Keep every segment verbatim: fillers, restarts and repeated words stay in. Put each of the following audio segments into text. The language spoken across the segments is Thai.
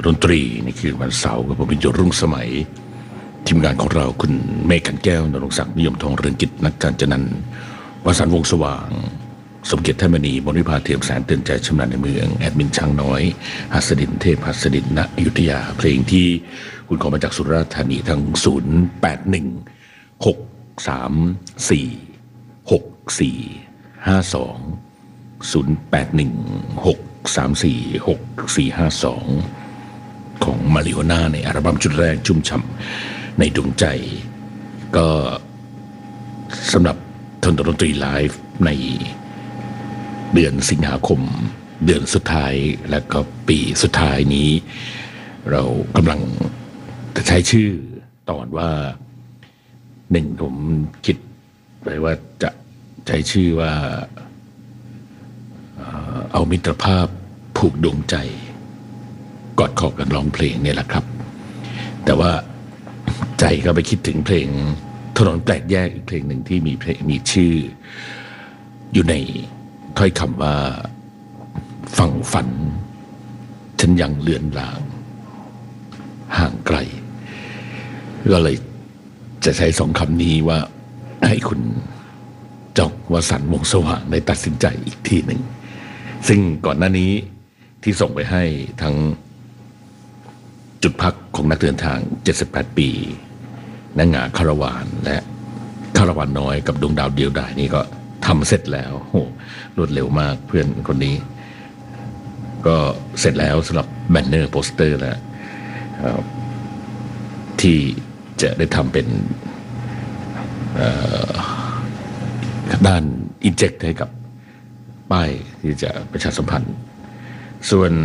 ดนตรีในคืนวันเสาร์กับผมเป็นโยรุ่งสมัยทีมงานของเราคุณเมฆขันแก้วนรงศักดิ์นิยมทองเรืองกิจนักการจนันวสันต์วงสว่างสมเกียรติเทพมณีบริพาเทียมแสนเตือนใจชำนาญในเมืองแอดมินช่างน้อยหัสดินเทพหัสดินณอยุธยาเพลงที่คุณขอมาจากสุราษฎร์ธานีทั้งศูนย์แปดหนึ่งหกสามสี่หกสี่ห้าสองศูนย์แปดหนึ่งหกสามสี่หกสี่ห้าสองของมาริโอน่าในอัลบั้มชุดแรกชุ่มฉ่ำในดวงใจก็สำหรับทนดนตรีไลฟ์ในเดือนสิงหาคมเดือนสุดท้ายและก็ปีสุดท้ายนี้เรากำลังจะใช้ชื่อตอนว่าหนึ่งผมคิดไว้ว่าจะใช้ชื่อว่าเอามิตรภาพผูกดวงใจกอดคอกันร้องเพลงเนี่ยแหละครับแต่ว่าใจก็ไปคิดถึงเพลงถนนแปลกแยกอีกเพลงหนึ่งที่มีเพลงมีชื่ออยู่ในถ้อยคำว่าฝั่งฝันฉันยังเลือนลางห่างไกลก็เลยจะใช้สองคำนี้ว่าให้คุณจอกวสันต์วงสว่างได้ตัดสินใจอีกทีหนึ่งซึ่งก่อนหน้านี้ที่ส่งไปให้ทั้งจุดพักของนักเดินทางเจ็ดสิบแปดปีนางงาคาราวานและคาราวานน้อยกับดวงดาวเดียวดายนี่ก็ทำเสร็จแล้วโหรวดเร็วมากเพื่อนคนนี้ก็เสร็จแล้วสำหรับแบนเนอร์โปสเตอร์แล้วที่จะได้ทำเป็นด้านอินเจกต์ให้กับป้ายที่จะประชาสัมพันธ์ส่วน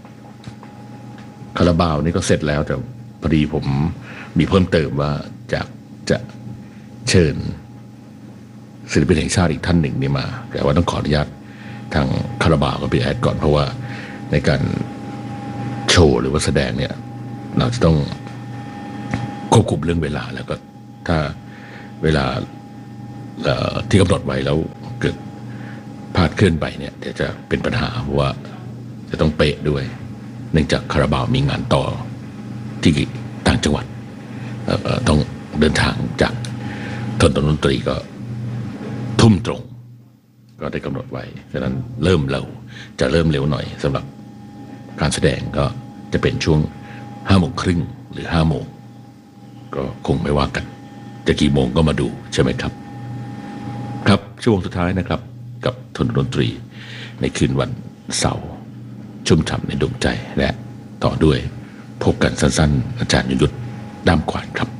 คาราบาวนี่ก็เสร็จแล้วแต่พอดีผมมีเพิ่มเติมว่าจากจะเชิญศิลปินแห่งชาติอีกท่านหนึ่งนี่มาแต่ว่าต้องขออนุญาตทางคาราบาวกับพี่แอดก่อนเพราะว่าในการโชว์หรือว่าแสดงเนี่ยเราจะต้องควบคุมเรื่องเวลาแล้วก็ถ้าเวลาที่กำหนดไว้แล้วเกิดพลาดเคลื่อนไปเนี่ยเดี๋ยวจะเป็นปัญหาเพราะว่าจะต้องเป๊ะด้วยเนื่องจากคาราบาวมีงานต่อที่ต่างจังหวัดต้องเดินทางจากทนดนตรีก็ทุ่มตรงก็ได้กำหนดไว้ฉะนั้นเริ่มเร็วจะเริ่มเร็วหน่อยสำหรับการแสดงก็จะเป็นช่วงห้าโมงครึ่งหรือห้าโมงก็คงไม่ว่ากันจะกี่โมงก็มาดูใช่ไหมครับครับช่วงสุดท้ายนะครับกับทนดนตรีในคืนวันเสาร์ชุ่มฉ่ำในดวงใจและต่อด้วยพบกันสั้นๆอาจารย์ยุทธด้ามขวานครับ